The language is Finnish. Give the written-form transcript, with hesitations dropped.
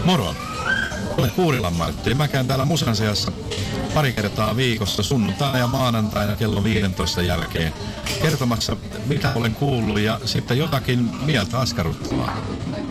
Moro! Olen Kuurilan Martti ja mä käyn täällä Musan seassa pari kertaa viikossa sunnuntaina ja maanantaina kello 15 jälkeen kertomassa mitä olen kuullut ja sitten jotakin mieltä askarruttavaa.